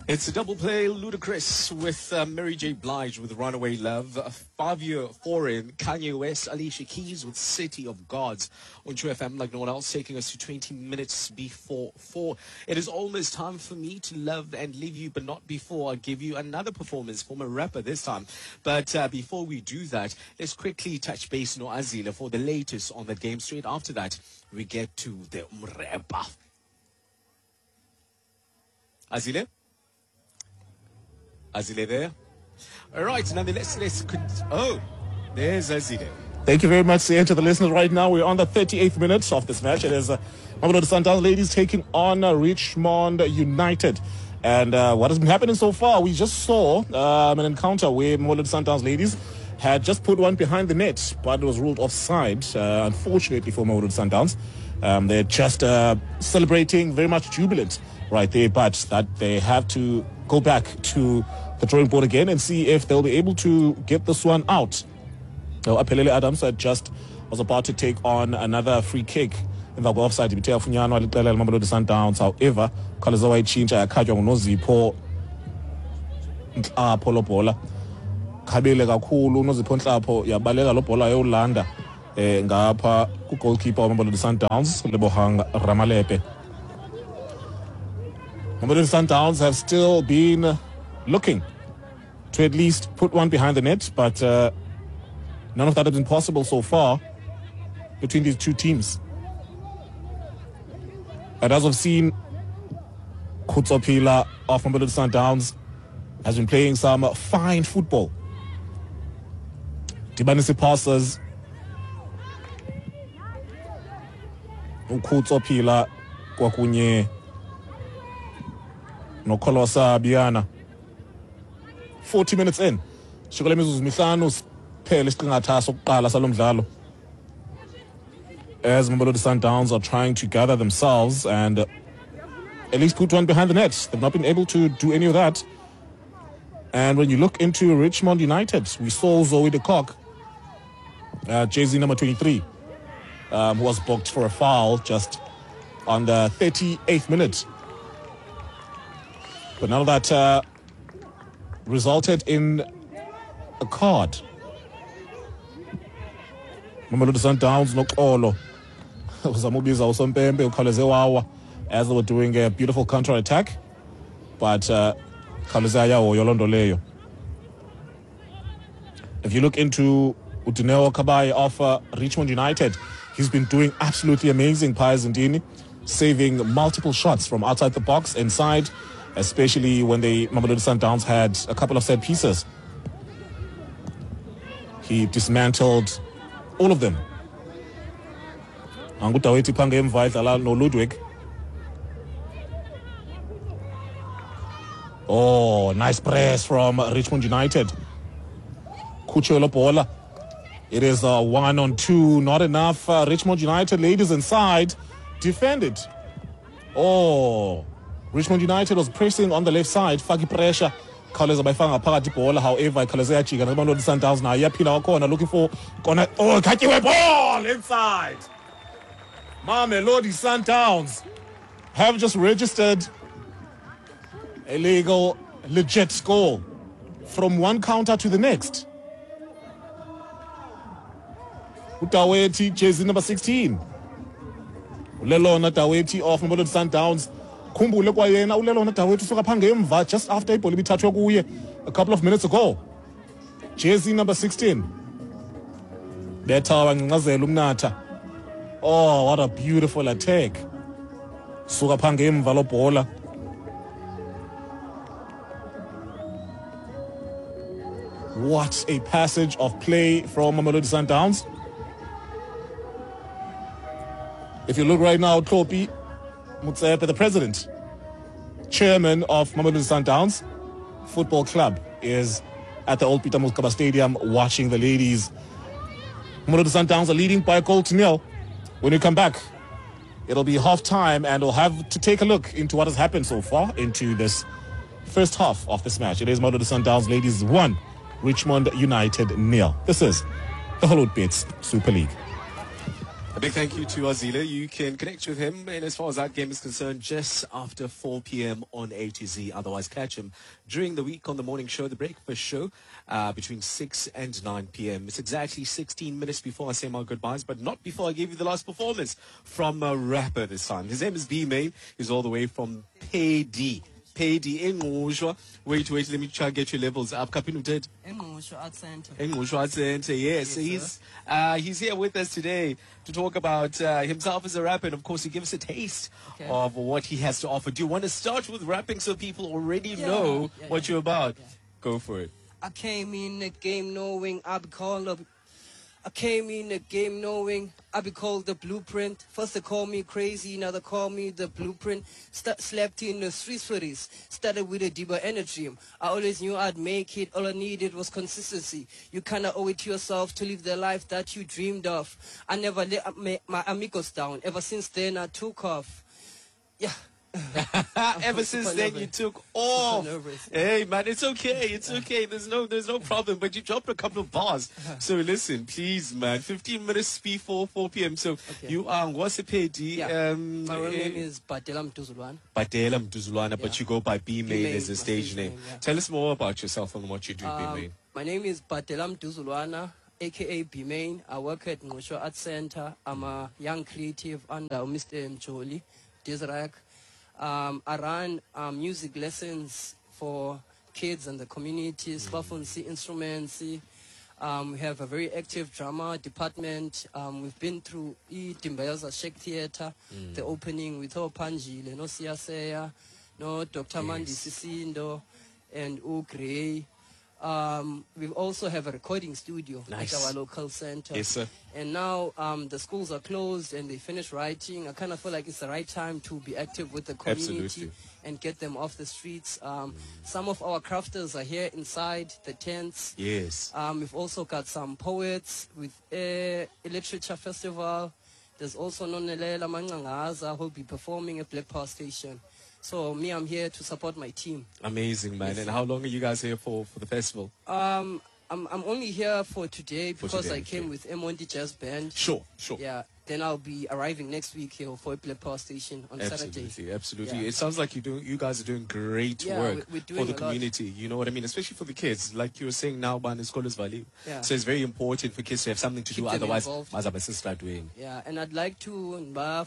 It's a double play, Ludacris with Mary J. Blige with Runaway Love, a 5-year foreign, Kanye West, Alicia Keys with City of Gods on True FM like no one else, taking us to 20 minutes before 4. It is almost time for me to love and leave you, but not before I give you another performance from a rapper this time. But before we do that, let's quickly touch base on Azile for the latest on the game. Straight after that, we get to the rapper. Azile? Azile there? All right, now let's there's Azile. Thank you very much, to the listeners. Right now, we're on the 38th minute of this match. It is Mamelodi Sundowns ladies taking on Richmond United. And what has been happening so far, we just saw an encounter where Mamelodi Sundowns ladies had just put one behind the net, but it was ruled offside, unfortunately for Mamelodi Sundowns. They're just celebrating, very much jubilant right there, but that they have to go back to the drawing board again and see if they'll be able to get this one out. So Aphelele Adams was about to take on another free kick in the offside. Mamelodi Sundowns, however, Khalezo wayitshintsha yakhatywa nguNozipho Nhlapho lo bhola. Khabile kakhulu uNozipho Nhlapho, yabaleka lo bhola yolanda ngapha ku-goalkeeper wamamelodi Sundowns Lebohang Ramalepe. Mamelodi Sundowns have still been looking to at least put one behind the net, but none of that has been possible so far between these two teams. And as we've seen, Khutsopila of Mamelodi Sundowns has been playing some fine football. Dibanisi passes. Khutsopila kwakunye noKholosa Biana. 40 minutes in. Shukela mizuzu mihlanu siphele isiqingatha sokuqala salomdlalo. As Mamelodi Sundowns are trying to gather themselves and at least put one behind the net. They've not been able to do any of that. And when you look into Richmond United, we saw Zoe de Kock, jersey number 23, who was booked for a foul just on the 38th minute. But none of that resulted in a card. Mamelodi Sundowns noxolo uzamubiza usompempe ukhawuleze wawa as they were doing a beautiful counter attack, but khawuleze ayahoyo loo nto leyo. If you look into Udineo Kabayi of Richmond United, he's been doing absolutely amazing, Payazindini, saving multiple shots from outside the box, inside, especially when the Mamelodi Sundowns had a couple of set pieces. He dismantled all of them. Angudaweti Pange Mva idlala no Ludwig. Oh, nice press from Richmond United. Kuchelo Bola. It is a 1-on-2, not enough. Richmond United ladies inside, defended. Oh, Richmond United was pressing on the left side, faki pressure. Khawuleza bayifanga phakathi ibhola, however Khawuleza yajika naBamelodi Sundowns nayo iyaphinda kwakhona looking for kona. Oh, khatyiwe ball inside. Mamelodi Sundowns have just registered a legal, legit score from one counter to the next. Udaweti, jersey number 16. Ulelona Daweti of Mamelodi Sundowns. Khumbule kwayena ulelona Daweti usuka phange emva just after ibhola ibithathwe kuye a couple of minutes ago. Jersey number 16. Betha wancazela umnatha. Oh, what a beautiful attack. Suka phange emva lo bhola. What a passage of play from Mamelodi Sundowns. If you look right now, Topi Motsepe, the president, chairman of Mamelodi Sundowns Football Club, is at the old Peter Mokaba Stadium watching the ladies. Mamelodi Sundowns are leading by a goal to nil. When we come back, it'll be half time and we'll have to take a look into what has happened so far into this first half of this match. It is Mamelodi Sundowns ladies 1, Richmond United 0. This is the Hollywood Bits Super League. A big thank you to Azila. You can connect with him, and as far as that game is concerned, just after 4 p.m. on A to Z. Otherwise, catch him during the week on the morning show, the breakfast show, between 6 and 9 p.m. It's exactly 16 minutes before I say my goodbyes, but not before I give you the last performance from a rapper this time. His name is B-Main. He's all the way from Pedi. Pedi, Engqushwa. Wait, let me try and get your levels up. Kapinu Ted. Engqushwa Art Center. Engqushwa Art Center, yes. So he's here with us today to talk about himself as a rapper, and of course he gives a taste of what he has to offer. Do you want to start with rapping so people already know what you're about? Yeah. Go for it. I came in the game knowing I'd be called I came in the game knowing I'd be called the blueprint. First they call me crazy, now they call me the blueprint. Slept in the streets for this. Started with a deeper energy. I always knew I'd make it. All I needed was consistency. You kinda owe it to yourself to live the life that you dreamed of. I never let my amigos down. Ever since then I took off. Yeah. Ever since then you took off. Hey man, it's okay. It's okay. There's no problem. But you dropped a couple of bars. So listen, please, man. 15 minutes before 4 p.m. So you are Wasipedi. My real name is Batelam Duzulwana. Batelam Duzulwana, but you go by B-Main as a stage name. Tell us more about yourself and what you do, B-Main. My name is Batelam Duzulwana, aka B-Main. I work at Engqushwa Art Center. I'm a young creative under Mr. Mjoli Desrak. I run music lessons for kids and the community, Spafunsi instruments. We have a very active drama department. We've been through Timbayaza Shek Theatre, the opening with Panjile, no Siaseya, no Dr. Mandi Sisindo, and Gray. We also have a recording studio at our local center. Yes, sir. And now the schools are closed and they finish writing. I kind of feel like it's the right time to be active with the community and get them off the streets. Some of our crafters are here inside the tents. Yes. We've also got some poets with a literature festival. There's also Nonelela Mangangaza who will be performing at Black Power Station. So I'm here to support my team. Amazing, man. Yes. And how long are you guys here for the festival? I'm only here for today because I came with M1D Jazz Band. Sure. Yeah. Then I'll be arriving next week here for Black Power Station on Saturday. Absolutely. Yeah. It sounds like you guys are doing great work for the community. You know what I mean? Especially for the kids. Like you were saying now, Ban Scholars Value. Yeah. So it's very important for kids to have something to do. Otherwise, yeah. And I'd like to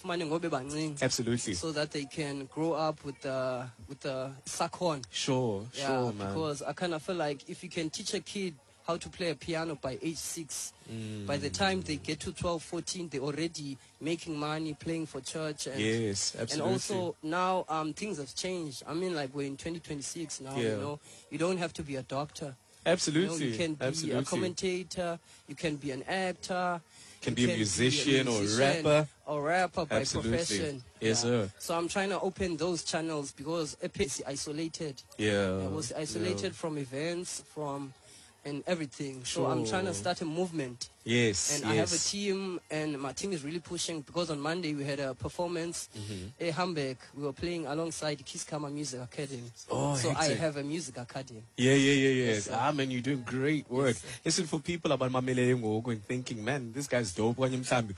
absolutely, so that they can grow up with the sakon. Sure, man. Because I kind of feel like if you can teach a kid how to play a piano by age 6. By the time they get to 12, 14, they're already making money, playing for church. And, yes, absolutely. And also now things have changed. I mean, like we're in 2026 now, you know. You don't have to be a doctor. Absolutely. You can be a commentator, you can be an actor. Can be a musician or rapper. Or rapper by profession. Yes, sir. So I'm trying to open those channels because it's isolated. Yeah. I was isolated from events, and everything. So I'm trying to start a movement. Yes. And I have a team, and my team is really pushing because on Monday we had a performance in Hamburg. We were playing alongside Kiskama Music Academy. Oh, so I have a music academy. Yes. Man, you're doing great work. Listen, for people about Mamele Ngoko and thinking, man, this guy's dope. When young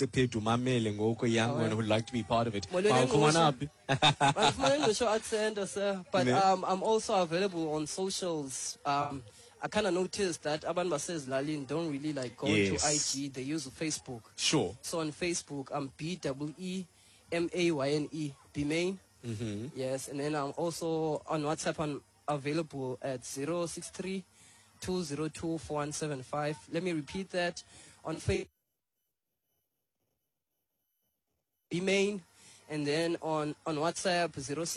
one who'd like to be part of it. Come on up. But I'm also available on socials. I kind of noticed that Abanba says Lalin don't really like go to IG. They use Facebook. Sure. So on Facebook, I'm BEEMAYNE, B-Main. Yes, and then I'm also on WhatsApp. I'm available at 063-202-4175. Let me repeat that. On Facebook, B-Main. And then on WhatsApp,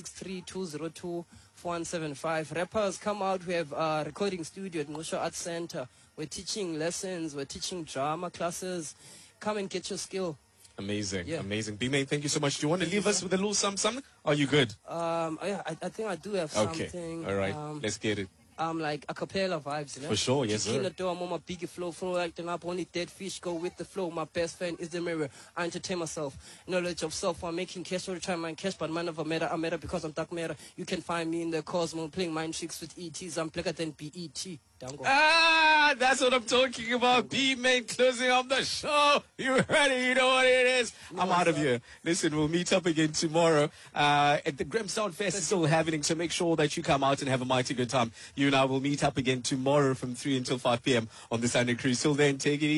063-202-4175. Rappers come out. We have a recording studio at Engqushwa Art Center. We're teaching lessons. We're teaching drama classes. Come and get your skill. Amazing. B-Main, thank you so much. Do you want to leave us with a little something? Are you good? I think I do have something. All right. Let's get it. Like a cappella vibes, you know? For sure, yes, sir. The door, I'm on my big flow, acting up, only dead fish go with the flow. My best friend is the mirror. I entertain myself. Knowledge of self, I'm making cash all the time, man. Cash, but man never matter. I matter because I'm dark matter. You can find me in the cosmos, playing mind tricks with ETs. I'm blacker than BET. Danko. Ah, that's what I'm talking about. B-Main closing up the show. You heard it. You know what it is. I'm out of here. Listen, we'll meet up again tomorrow. At the Grahamstown Fest is still happening, so make sure that you come out and have a mighty good time. You and I will meet up again tomorrow from 3 until 5 p.m. on the Sunday Cruise. Till then, take it easy.